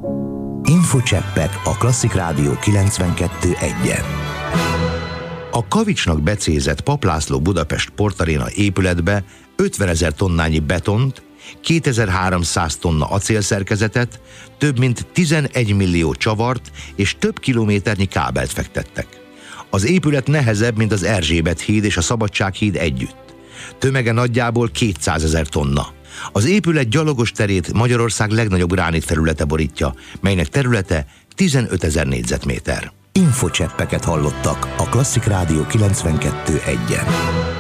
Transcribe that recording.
Infocseppek a Klasszik Rádió 92.1-en. A kavicsnak becézett Papp László Budapest Sportaréna épületbe 50 000 tonnányi betont, 2300 tonna acélszerkezetet, több mint 11 millió csavart és több kilométernyi kábelt fektettek. Az épület nehezebb, mint az Erzsébet híd és a Szabadsághíd együtt. Tömege nagyjából 200 000 tonna. Az épület gyalogos terét Magyarország legnagyobb gránit felülete borítja, melynek területe 15 000 négyzetméter. Infocseppeket hallottak a Klasszik Rádió 92.1-en.